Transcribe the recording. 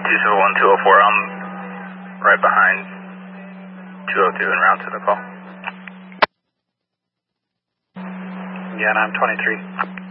271-204, I'm right behind 202 en route to the call. Yeah, and I'm 23.